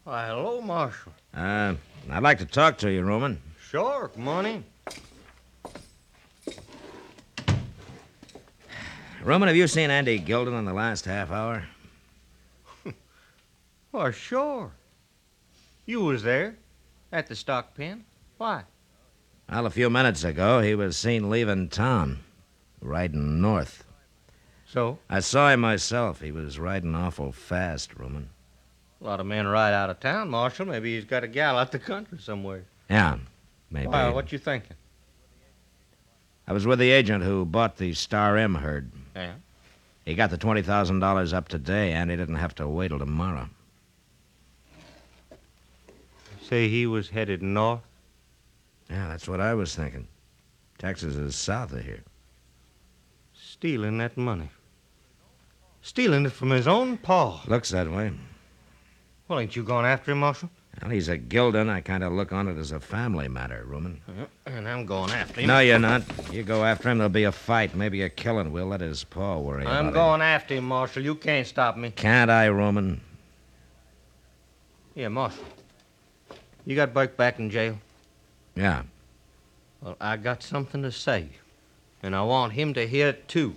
Why, hello, Marshal. I'd like to talk to you, Roman. Sure, come on in. Roman, have you seen Andy Gilden in the last half hour? Why, sure. You was there at the stock pen. Why? Well, a few minutes ago, he was seen leaving town, riding north. So? I saw him myself. He was riding awful fast, Roman. A lot of men ride out of town, Marshal. Maybe he's got a gal out the country somewhere. Yeah, maybe. Why, what you thinking? I was with the agent who bought the Star M herd. Yeah? He got the $20,000 up today, and he didn't have to wait till tomorrow. Say he was headed north? Yeah, that's what I was thinking. Texas is south of here. Stealing that money. Stealing it from his own pa. Looks that way. Well, ain't you going after him, Marshal? Well, he's a Gilden. I kind of look on it as a family matter, Roman. And I'm going after him. No, you're not. You go after him, there'll be a fight, maybe a killing. We'll let his pa worry about it. I'm going after him, Marshal. You can't stop me. Can't I, Roman? Yeah, Marshal. You got Burke back in jail? Yeah. Well, I got something to say. And I want him to hear it, too.